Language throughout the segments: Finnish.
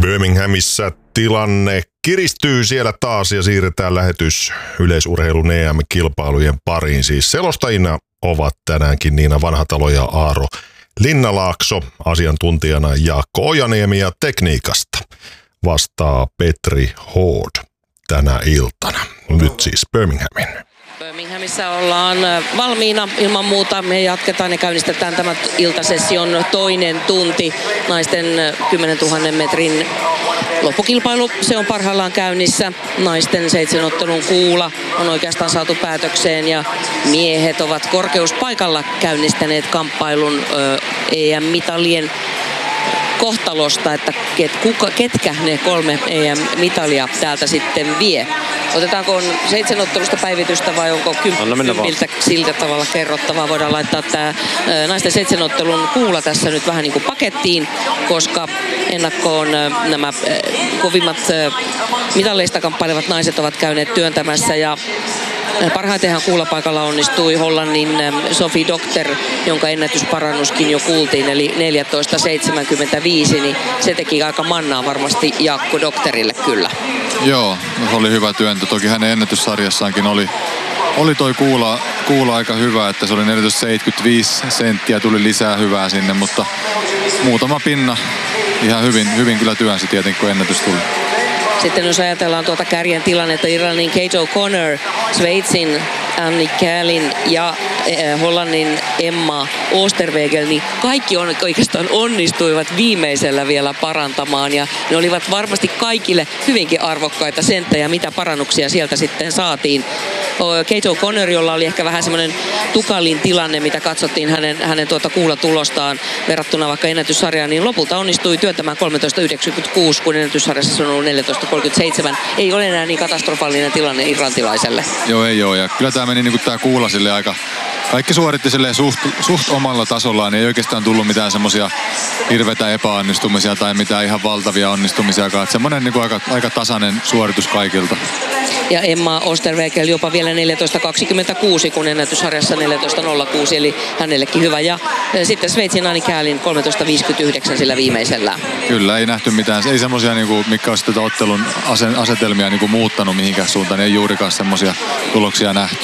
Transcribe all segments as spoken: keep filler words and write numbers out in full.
Birminghamissa tilanne kiristyy siellä taas ja siirretään lähetys yleisurheilun E M-kilpailujen pariin. Siis selostajina ovat tänäänkin Niina Vanhatalo ja Aaro Linnalaakso, asiantuntijana Jaakko Ojaniemi ja tekniikasta vastaa Petri Hood tänä iltana. Nyt siis Birminghamin. Birminghamissa ollaan valmiina ilman muuta. Me jatketaan ja käynnistetään tämän iltasession toinen tunti. Naisten kymmenentuhannen metrin loppukilpailu, se on parhaillaan käynnissä. Naisten seitsemänottelun kuula on oikeastaan saatu päätökseen ja miehet ovat korkeuspaikalla käynnistäneet kamppailun E M-mitalien kohtalosta, että ket, kuka, ketkä ne kolme E M-mitalia täältä sitten vie. Otetaanko on seitsemänottelusta päivitystä vai onko kympiltä siltä tavalla kerrottavaa? Voidaan laittaa tämä naisten seitsemänottelun kuula tässä nyt vähän niin kuin pakettiin, koska ennakkoon nämä kovimmat mitalleista kamppailevat naiset ovat käyneet työntämässä ja parhaitenhan kuulapaikalla onnistui Hollannin Sophie Docter, jonka ennätysparannuskin jo kuultiin, eli neljätoista seitsemänkymmentäviisi, niin se teki aika mannaa varmasti Jaakko Docterille kyllä. Joo, se oli hyvä työntö. Toki hänen ennätyssarjassaankin oli, oli toi kuula, kuula aika hyvä, että se oli neljätoista seitsemänkymmentäviisi senttiä, tuli lisää hyvää sinne, mutta muutama pinna ihan hyvin, hyvin kyllä työnsi tietenkin, kun ennätys tuli. Sitten jos ajatellaan tuota kärjen tilannetta, Irlannin Kate O'Connor, Sveitsin Anni Käälin ja eh, Hollannin Emma Oosterwegel, niin kaikki on, oikeastaan onnistuivat viimeisellä vielä parantamaan ja ne olivat varmasti kaikille hyvinkin arvokkaita senttejä, mitä parannuksia sieltä sitten saatiin. Kate O'Connor, jolla oli ehkä vähän semmoinen tukalin tilanne, mitä katsottiin hänen, hänen tuota kuulatulostaan verrattuna vaikka ennätyssarjaan, niin lopulta onnistui työntämään kolmetoista yhdeksänkymmentäkuusi, kun ennätyssarjassa se on ollut neljätoista kolmekymmentäseitsemän. Ei ole enää niin katastrofaalinen tilanne irlantilaiselle. Joo, ei ole. Ja kyllä tämä meni niin kuin tämä kuula sille aika... Kaikki suoritti silleen suht, suht omalla tasollaan, ei oikeastaan tullut mitään semmoisia hirveitä epäonnistumisia tai mitään ihan valtavia onnistumisiakaan. Semmoinen niin kuin aika, aika tasainen suoritus kaikilta. Ja Emma Oosterwegel jopa vielä neljätoista kaksikymmentäkuusi, kun ennätyssarjassa neljätoista nolla kuusi, eli hänellekin hyvä. Ja sitten Sveitsin Anni Käälin kolmetoista viisikymmentäyhdeksän sillä viimeisellä. Kyllä, ei nähty mitään. Ei semmoisia, niin kuin, mitkä olisi tätä ottelun asetelmia niin kuin muuttanut mihinkään suuntaan. Ei juurikaan semmoisia tuloksia nähty.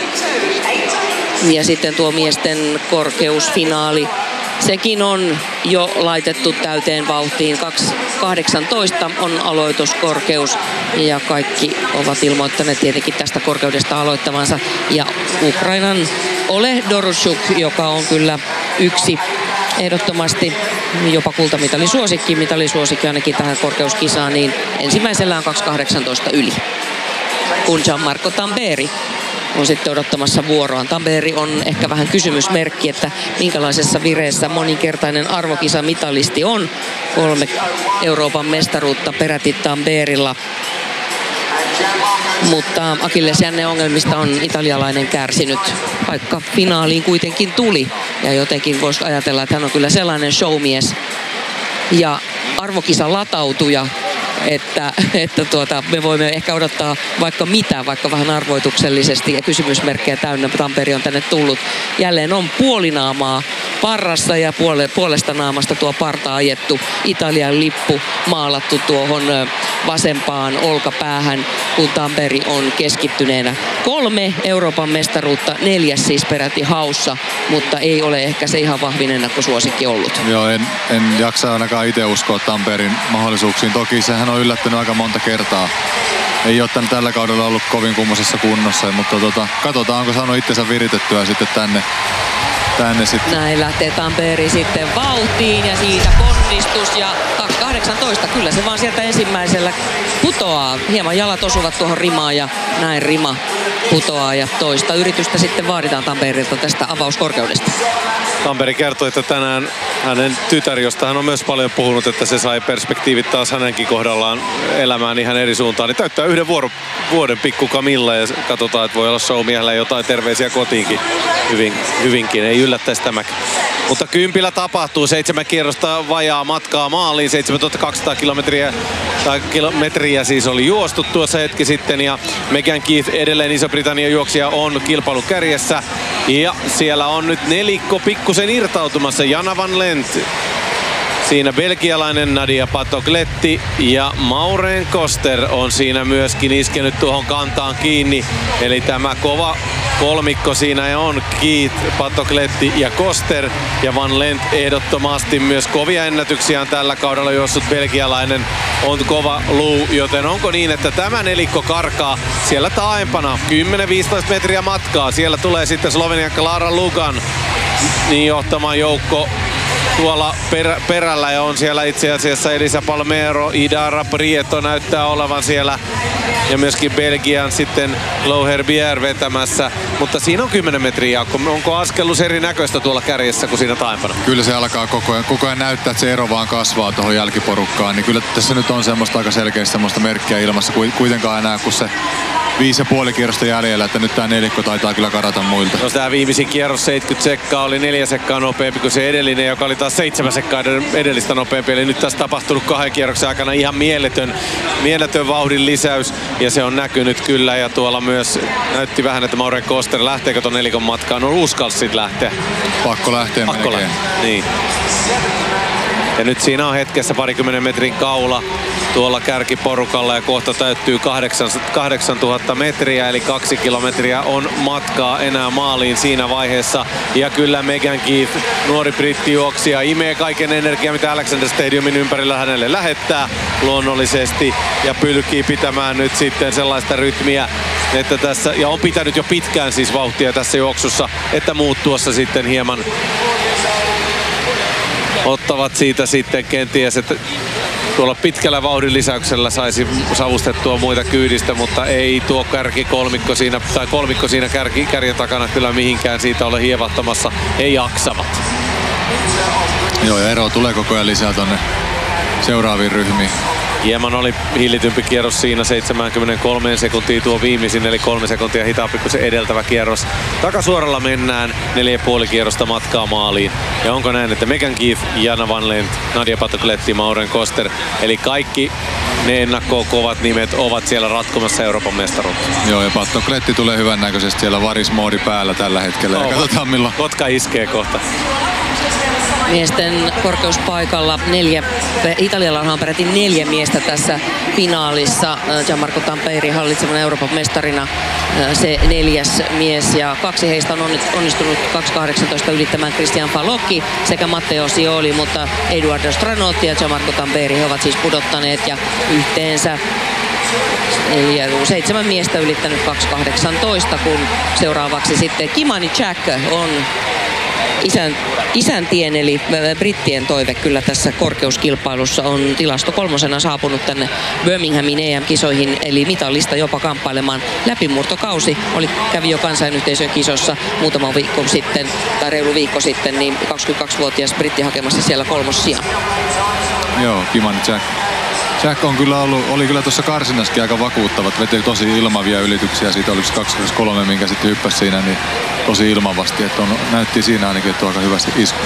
Ja sitten tuo miesten korkeusfinaali. Sekin on jo laitettu täyteen vauhtiin. kaksi kahdeksantoista on aloituskorkeus ja kaikki ovat ilmoittaneet tietenkin tästä korkeudesta aloittavansa. Ja Ukrainan Ole Doroshuk, joka on kyllä yksi ehdottomasti jopa kultamitalisuosikki, mitalisuosikki ainakin tähän korkeuskisaan, niin ensimmäisellä on kaksi kahdeksantoista yli. Kun Gianmarco Tamberi on sitten odottamassa vuoroaan. Tamberi on ehkä vähän kysymysmerkki, että minkälaisessa vireessä moninkertainen arvokisa-mitalisti on. Kolme Euroopan mestaruutta peräti Tamberilla. Mutta akillesjänne ongelmista on italialainen kärsinyt, vaikka finaaliin kuitenkin tuli. Ja jotenkin voisi ajatella, että hän on kyllä sellainen showmies ja arvokisa latautuja, että, että tuota, me voimme ehkä odottaa vaikka mitä, vaikka vähän arvoituksellisesti ja kysymysmerkkejä täynnä. Tamperi on tänne tullut. Jälleen on puolinaamaa parrassa ja puole, puolesta naamasta tuo parta ajettu. Italian lippu maalattu tuohon vasempaan olkapäähän, kun Tamperi on keskittyneenä. Kolme Euroopan mestaruutta, neljäs siis peräti haussa, mutta ei ole ehkä se ihan vahvin ennakkosuosikki ollut. Joo, en, en jaksa ainakaan itse uskoa Tamperin mahdollisuuksiin. Toki sehän on yllättänyt aika monta kertaa. Ei ole tämän tällä kaudella ollut kovin kummoisessa kunnossa, mutta tota, katsotaan, onko saanut itsensä viritettyä sitten tänne. tänne sitten. Näin lähtee Tamperi sitten vauhtiin ja siitä ponnistus ja kaksi kahdeksantoista. Kyllä se vaan sieltä ensimmäisellä putoaa. Hieman jalat osuvat tuohon rimaan ja näin rima putoaa ja toista yritystä sitten vaaditaan Tamperilta tästä avauskorkeudesta. Tamperi kertoi, että tänään hänen tytär, josta hän on myös paljon puhunut, että se sai perspektiivit taas hänenkin kohdallaan elämään ihan eri suuntaan. Niin täyttää yhden vuoro, vuoden pikku Camilla ja katsotaan, että voi olla showmiehellä jotain terveisiä kotiinkin Hyvin, hyvinkin. Ei yllättäisi tämäkin. Mutta kympillä tapahtuu. Seitsemän kierrosta vajaa matkaa maaliin. seitsemäntuhatta kaksisataa kilometriä, tai kilometriä siis oli juostu tuossa hetki sitten. Ja Megan Keith edelleen Iso-Britannian juoksija on kilpailun kärjessä. Ja siellä on nyt nelikko pikkusen irtautumassa. Jana van Lent siinä belgialainen Nadia Patogletti ja Maureen Koster on siinä myöskin iskenyt tuohon kantaan kiinni. Eli tämä kova kolmikko siinä on Keith, Patogletti ja Koster. Ja Van Lent ehdottomasti myös kovia ennätyksiä on tällä kaudella juossut belgialainen on kova luu, joten onko niin, että tämä nelikko karkaa siellä taaempana kymmenen viisitoista metriä matkaa. Siellä tulee sitten Slovenian Klara Lugan niin johtama joukko tuolla perä, perällä ja on siellä itse asiassa Elisa Palmero, Idara Prieto näyttää olevan siellä ja myöskin Belgian sitten Lo Herbier vetämässä, mutta siinä on kymmenen metriä Jaakko. Onko askellus erinäköistä tuolla kärjessä kuin siinä taimpana? Kyllä se alkaa koko ajan, koko ajan näyttää, että se ero vaan kasvaa tuohon jälkiporukkaan, niin kyllä tässä nyt on semmoista aika selkeästi semmoista merkkiä ilmassa, kuitenkaan enää kun se viisi ja puoli kierrosta jäljellä, että nyt tää nelikko taitaa kyllä karata muilta. No tää viimeisin kierros seitsemänkymmentä sekkaa oli neljä sekkaa nopeampi kuin se edellinen, joka oli taas seitsemän sekkaa edellistä nopeampi. Eli nyt tässä tapahtunut kahden kierroksen aikana ihan mieletön, mieletön vauhdin lisäys ja se on näkynyt kyllä. Ja tuolla myös näytti vähän, että Maureen Koster lähteekö ton nelikon matkaan. No uskalsi sit lähteä. Pakko lähteä Pakko melkein. Lähteä. Niin. Ja nyt siinä on hetkessä parikymmenen metrin kaula tuolla kärkiporukalla ja kohta täyttyy kahdeksantuhatta metriä, eli kaksi kilometriä on matkaa enää maaliin siinä vaiheessa. Ja kyllä Megan Keith, nuori brittijuoksija, imee kaiken energiaa, mitä Alexander Stadiumin ympärillä hänelle lähettää luonnollisesti ja pyrkii pitämään nyt sitten sellaista rytmiä, että tässä, ja on pitänyt jo pitkään siis vauhtia tässä juoksussa, että muut tuossa sitten hieman ottavat siitä sitten kenties, että tuolla pitkällä vauhdin lisäyksellä saisi savustettua muita kyydistä, mutta ei tuo kärki kolmikko siinä, tai kolmikko siinä kärki, kärjen takana kyllä mihinkään siitä ole hievahtamassa. Ei jaksavat. Joo, ja ero tulee koko ajan lisää tonne seuraaviin ryhmiin. Hieman oli hillitympi kierros siinä, seitsemänkymmentäkolme sekuntia tuo viimeisin, eli kolme sekuntia hitaampi kuin se edeltävä kierros. Takasuoralla mennään, neljä ja puoli kierrosta matkaa maaliin. Ja onko näin, että Megan Keith, Jana Van Lent, Nadia Patogletti, Maureen Koster, eli kaikki ne ennakkoon kovat nimet ovat siellä ratkomassa Euroopan mestaruutta. Joo, ja Patogletti tulee hyvännäköisesti siellä varismoodi päällä tällä hetkellä. Ja katsotaan milloin. Kotka iskee kohta. Miesten korkeuspaikalla neljä, Italialla on peräti neljä miestä tässä finaalissa. Gianmarco Tamperi hallitsevana Euroopan mestarina se neljäs mies ja kaksi heistä on onnistunut kaksi kahdeksantoista ylittämään Christian Falocchi sekä Matteo Sioli, mutta Eduardo Stranotti ja Gianmarco Tamperi he ovat siis pudottaneet ja yhteensä neljä, seitsemän miestä ylittänyt kaksi kahdeksantoista, kun seuraavaksi sitten Kimani Jack on Isän, isän tien eli brittien toive kyllä tässä korkeuskilpailussa on tilasto kolmosena saapunut tänne Birminghamin E M-kisoihin, eli mitallista jopa kamppailemaan. Läpimurtokausi oli, kävi jo kansainyhteisön kisossa muutama viikko sitten, tai reilu viikko sitten, niin kaksikymmentäkaksivuotias britti hakemassa siellä kolmossijan. Joo, Kimani Jack. Jack on kyllä ollut, oli kyllä tuossa karsinnassakin aika vakuuttavat, veti tosi ilmavia ylityksiä, siitä oliko kaksikymmentäkolme, minkä sitten hyppäsi siinä, niin tosi ilmavasti, että on, näytti siinä ainakin, että on aika hyvästi isku.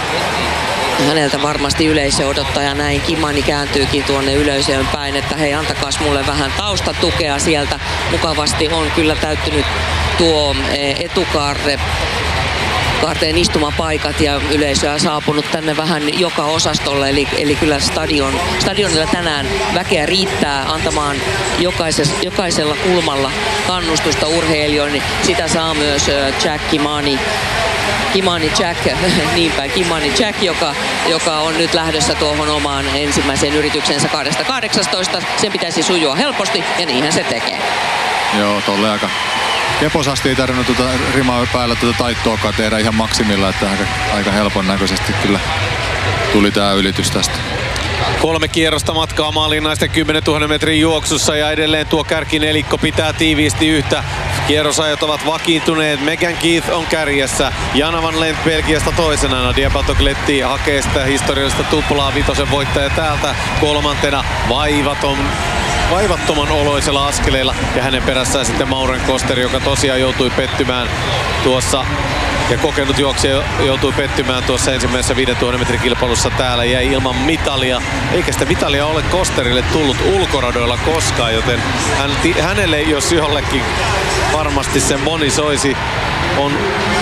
Häneltä varmasti yleisö odottaa ja näin Kimani kääntyykin tuonne yleisöön päin, että hei, antakaas mulle vähän taustatukea sieltä. Mukavasti on kyllä täyttynyt tuo etukaarre. Kaarteen istumapaikat ja yleisöä saapunut tänne vähän joka osastolle, eli, eli kyllä stadion, stadionilla tänään väkeä riittää antamaan jokaisella kulmalla kannustusta urheilijoille. Sitä saa myös Jack Kimani. Kimani Jack, niinpä Kimani Jack, joka, joka on nyt lähdössä tuohon omaan ensimmäiseen yrityksensä kahdesta kahdeksantoista. Sen pitäisi sujua helposti ja niinhän se tekee. Joo, tolle aika keposasti ei tarvinnut tuota rimaa päällä tuota taittoakaan tehdä ihan maksimilla, että aika, aika helpon näköisesti kyllä tuli tää ylitys tästä. Kolme kierrosta matkaa maaliin naisten kymmenentuhannen metrin juoksussa ja edelleen tuo kärkinelikko pitää tiiviisti yhtä. Kierrosajat ovat vakiintuneet. Megan Keith on kärjessä. Jana Van Lent Belgiasta toisena. Nadia Patogletti hakee sitä historiallista tuplaa vitosen voittaja täältä kolmantena. Vaivaton, vaivattoman oloisella askeleilla. Ja hänen perässään sitten Maureen Koster, joka tosiaan joutui pettymään tuossa ja kokenut juoksija joutui pettymään tuossa ensimmäisessä viisituhatta metrin kilpailussa täällä, jäi ilman mitalia, eikä sitä mitalia ole Kosterille tullut ulkoradoilla koskaan, joten hän, hänelle jos jollekin varmasti se moni soisi, on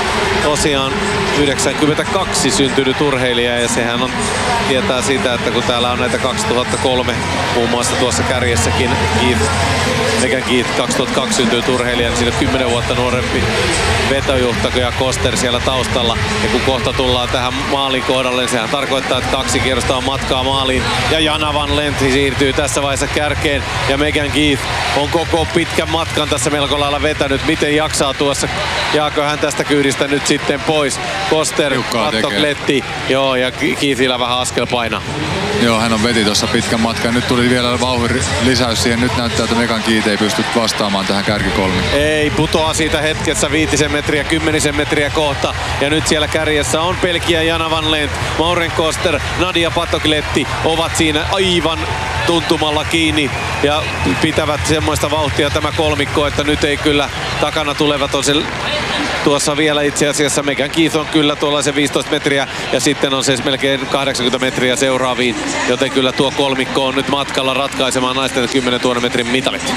tosiaan yhdeksänkymmentäkaksi syntynyt urheilija ja sehän on, tietää sitä, että kun täällä on näitä kaksituhattakolme muun muassa tuossa kärjessäkin Keith, Megan Keith kaksituhattakaksi syntynyt urheilija, niin siinä on kymmenen vuotta nuorempi vetojuhtako ja Koster siellä taustalla. Ja kun kohta tullaan tähän maalin kohdalle, niin sehän tarkoittaa, että kaksi kierrosta on matkaa maaliin. Ja Jana van Lent siirtyy tässä vaiheessa kärkeen ja Megan Keith on koko pitkän matkan tässä melko lailla vetänyt. Miten jaksaa tuossa? Jaako hän tästä kyydistä nyt sitten pois? Koster, Pattokletti, joo, ja Keithillä vähän askel painaa. Joo, hän on veti tuossa pitkän matkan. Nyt tuli vielä vauhdin lisäys siihen. Nyt näyttää, että Megan Keith ei pysty vastaamaan tähän kärkikolmiin. Ei, putoaa siitä hetkessä viitisen metriä, kymmenisen metriä kohta. Ja nyt siellä kärjessä on Belgia Jana van Lent, Maureen Koster, Nadia Pattokletti ovat siinä aivan tuntumalla kiinni ja pitävät semmoista vauhtia tämä kolmikko, että nyt ei kyllä takana tulevat on se tuossa vielä itse asiassa. Megan Keith on kyllä tuollaisen viisitoista metriä ja sitten on siis melkein kahdeksankymmentä metriä seuraaviin, joten kyllä tuo kolmikko on nyt matkalla ratkaisemaan naisten kymmenentuhatta metrin mitalit.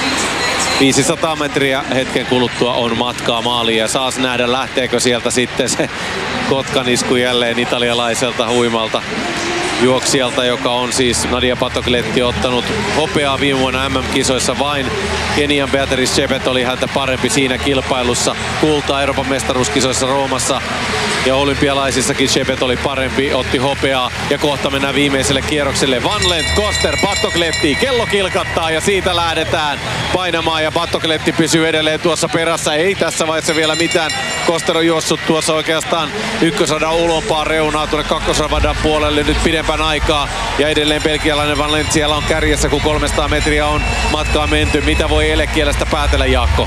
viisisataa metriä hetken kuluttua on matkaa maaliin ja saas nähdä lähteekö sieltä sitten se Kotkan isku jälleen italialaiselta huimalta juoksijalta, joka on siis Nadia Pattokletti ottanut hopeaa viime vuonna M M-kisoissa vain. Kenian Beatrice Chebet oli häntä parempi siinä kilpailussa. Kultaa Euroopan mestaruuskisoissa Roomassa ja olympialaisissakin Chebet oli parempi, otti hopeaa ja kohta mennään viimeiselle kierrokselle. Van Lent, Koster, Pattokletti, kello kilkattaa ja siitä lähdetään painamaan ja Pattokletti pysyy edelleen tuossa perässä. Ei tässä vaiheessa vielä mitään. Koster on juossut tuossa oikeastaan ykkösradan ulompaa reunaa tuonne kakkosradan puolelle nyt pidempään aikaa ja edelleen belgialainen Van Lent siellä on kärjessä, kun kolmesataa metriä on matkaa menty. Mitä voi elekielestä päätellä, Jaakko?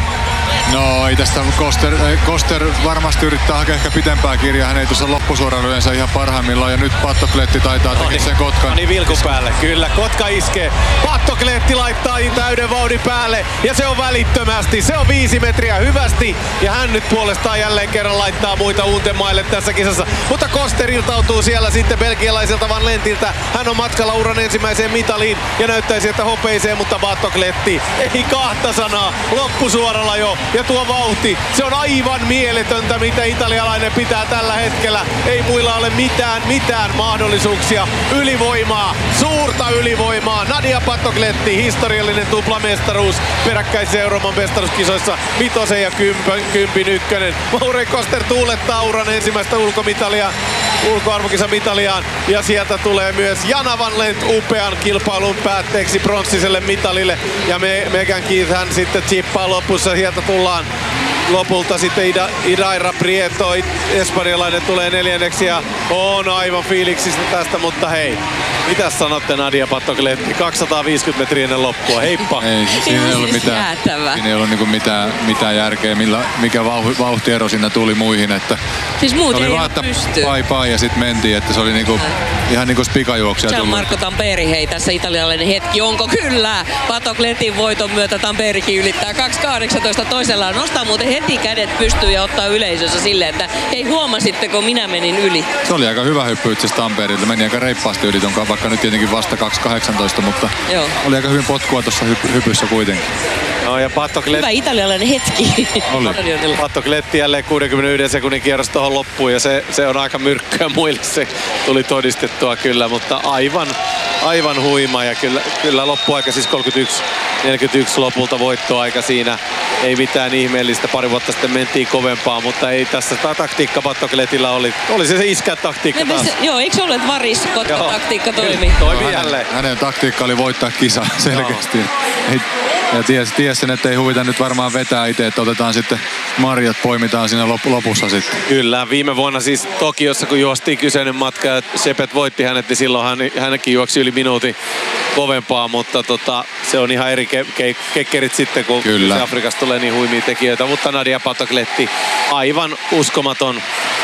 No ei tästä Koster, Koster varmasti yrittää hakea ehkä pitempää kirjaa. Hän ei tuossa loppusuoralla yleensä ihan parhaimmillaan ja nyt Pattokletti taitaa tehdä sen Kotkan. No niin, vilku päälle, kyllä. Kotka iskee. Pattokletti laittaa täyden vauhdin päälle ja se on välittömästi. Se on viisi metriä hyvästi ja hän nyt puolestaan jälleen kerran laittaa muita uutemaille tässä kisassa. Mutta Koster irtautuu siellä sitten belgialaiselta Van Lentiltä. Hän on matkalla uran ensimmäiseen mitaliin ja näyttäisi, että hopeiseen, mutta Pattokletti ei kahta sanaa loppusuoralla jo. Ja tuo vauhti, se on aivan mieletöntä, mitä italialainen pitää tällä hetkellä. Ei muilla ole mitään, mitään mahdollisuuksia. Ylivoimaa, suurta ylivoimaa. Nadia Pattokletti, historiallinen tuplamestaruus peräkkäisissä Euroopan mestaruuskisoissa. Vitosen ja kympin, kympin ykkönen. Maureen Koster tuulettaa uran ensimmäistä ulkomitalia, ulkoarvokisamitaliaan. Ja sieltä tulee myös Jana van Lent upean kilpailun päätteeksi pronssiselle mitalille. Ja me, Megan Keith hän sitten chippaa lopussa. Sieltä tullaan lopulta sitten Ida, Idaira Prieto, espanjalainen tulee neljänneksi ja on aivan fiiliksissä tästä, mutta hei, mitä sanotte Nadia Pattokletti? kaksisataaviisikymmentä metriä ennen loppua, heippa! Ei, siinä ei ollut mitään, siinä ei ollut niinku mitään, mitään järkeä, millä, mikä vauh, vauhtiero siinä tuli muihin, että siis muut oli ei vaan, että pysty. pai pai ja sitten mentiin, että se oli niinku, ihan niinku spikajuoksia tullut. Gianmarco Tamperi, hei tässä italialainen hetki, onko kyllä? Pattokletin voiton myötä Tamperikin ylittää kaksi kahdeksantoista toisella, nostaa muuten heti kädet pystyyn ja ottaa yleisössä silleen, että hei huomasitteko minä menin yli. Se oli aika hyvä hyppy itse Tamperilta, meni aika reippaasti yli ton, vaikka nyt tietenkin vasta kaksi kahdeksantoista, mutta joo, oli aika hyvin potkua tuossa hyp- hypyssä kuitenkin. No ja Pattokletti. Hyvä italialainen hetki. Oli. Pattokletti jälleen kuudenkymmenenyhden sekunnin kierros tuohon loppuun ja se, se on aika myrkkyä muille, se tuli todistettua kyllä, mutta aivan, aivan huima ja kyllä, kyllä loppuaika siis kolmekymmentäyksi neljäkymmentäyksi lopulta voittoaika siinä. Ei mitään ihmeellistä, pari vuotta sitten mentiin kovempaa, mutta ei tässä taktiikka Pattokletilla oli. Oli se se iskä taktiikka taas. Se, joo, eikö se ole, että varis Kotka taktiikka toimi? Toimi no, jälleen. Hänen, hänen taktiikka oli voittaa kisa selkeästi. Ei, ja ties, ties sen, että ei huvita nyt varmaan vetää itse, että otetaan sitten marjat, poimitaan siinä lop, lopussa sitten. Kyllä, viime vuonna siis Tokiossa, kun juostiin kyseinen matka ja Chebet voitti hänet, niin silloin hän, hänkin juoksi yli minuutin kovempaa, mutta tota, se on ihan eri ke, ke, kekkerit sitten, kun Afrikasta tulee niin huimia tekijöitä. Mutta Nadia Pattokletti, aivan uskomaton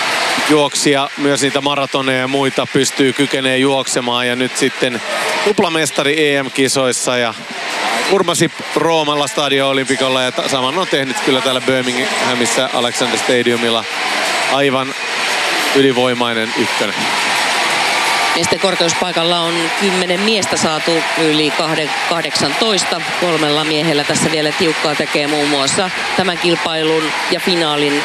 juoksija, myös niitä maratoneja ja muita pystyy kykenee juoksemaan ja nyt sitten tuplamestari E M-kisoissa ja urmasi Roomalla Stadio Olympicalla ja saman on tehnyt kyllä täällä Birminghamissa Alexander Stadiumilla aivan ylivoimainen ykkönen. Miesten korkeuspaikalla on kymmenen miestä saatu yli kahdeksantoista. Kolmella miehellä tässä vielä tiukkaa tekee muun muassa tämän kilpailun ja finaalin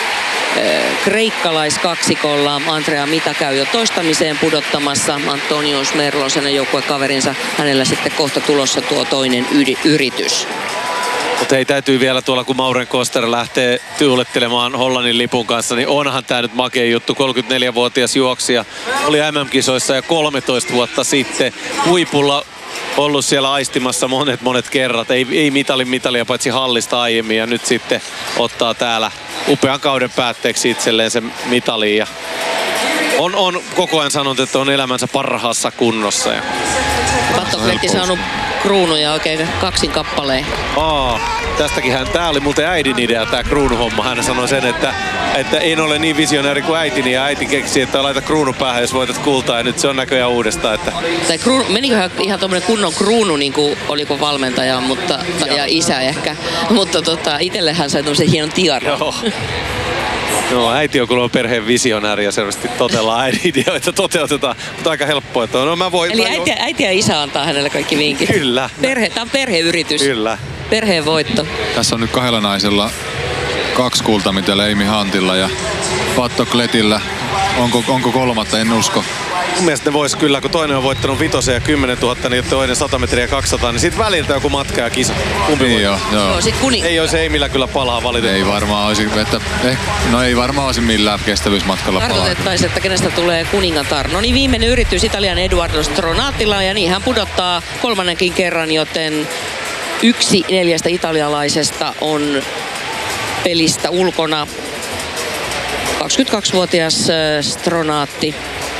kreikkalaiskaksikolla. Andrea Mita käy jo toistamiseen pudottamassa Antonios Merlos, hänen joukkuekaverinsa. Hänellä sitten kohta tulossa tuo toinen yritys. Mutta ei täytyy vielä tuolla, kun Mauren Koster lähtee tuulettelemaan Hollannin lipun kanssa, niin onhan tämä nyt makea juttu. kolmekymmentäneljävuotias juoksija oli M M-kisoissa jo kolmetoista vuotta sitten. Huipulla ollut siellä aistimassa monet monet kerrat. Ei, ei mitalin mitalia paitsi hallista aiemmin ja nyt sitten ottaa täällä upean kauden päätteeksi itselleen sen mitalin. Ja on, on koko ajan sanonut, että on elämänsä parhaassa kunnossa. Ja Pattokletti saanut kruunuja oikein kaksin kappaleen. Aa, tästäkin hän, tää oli muuten äidin idea tää kruunuhomma. Hän sanoi sen, että, että en ole niin visionääri kuin äitini ja äiti keksi, että laita kruunu päähän, jos voitat kultaa ja nyt se on näköjään uudestaan. Että tai kruunu, meniköhän ihan tommonen kunnon kruunu, niin kuin oliko valmentaja mutta, ja isä ehkä, mutta tota, itsellehän sai tommosen hienon tiaran. Joo. No, äiti on kuulemma perheen visionääri ja selvästi totellaan äidin ideoita toteutetaan, mutta aika helppoa. Että no, mä voin, Eli mä äiti, äiti ja isä antaa hänelle kaikki vinkit. Kyllä. Perhe, tämä on perheyritys. Kyllä. Perheen voitto. Tässä on nyt kahdella naisella kaksi kultamitellä, Amy Huntilla ja Pattokletillä. Onko, onko kolmatta, en usko. Mun mielestä ne vois kyllä, kun toinen on voittanut vitosen ja kymmenen tuhatta, niin toinen sata metriä ja kaksisataa, niin siitä väliltä joku matka ja kisa. Kumpi Niin joo, joo. No, sit kuni... Ei olisi Amyllä kyllä palaa valitettavasti. Ei varmaan olisi, että, eh, no ei varmaan olisi millään kestävyysmatkalla palaa. Kartoitettaisiin, että kenestä tulee kuningatar. No niin, viimeinen yritys Italian Edoardo Stronatilla ja niin hän pudottaa kolmannenkin kerran, joten yksi neljästä italialaisesta on pelistä ulkona. kaksikymmentäkaksivuotias Stronatti.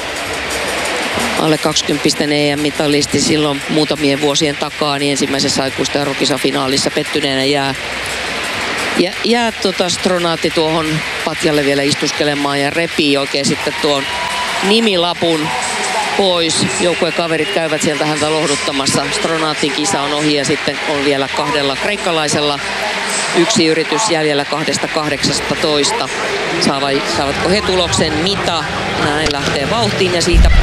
Alle kaksikymmentä E M-mitalisti silloin muutamien vuosien takaa, niin ensimmäisessä aikuisten arvokisafinaalissa pettyneenä jää, jää, jää tota Stronatti tuohon patjalle vielä istuskelemaan ja repii oikein sitten tuon nimilapun pois. Joukkuekaverit käyvät sieltä häntä lohduttamassa. Stronatin kisa on ohi ja sitten on vielä kahdella kreikkalaisella yksi yritys jäljellä kahdesta kahdeksasta toista. Saavatko he tuloksen? Mita näin lähtee vauhtiin ja siitä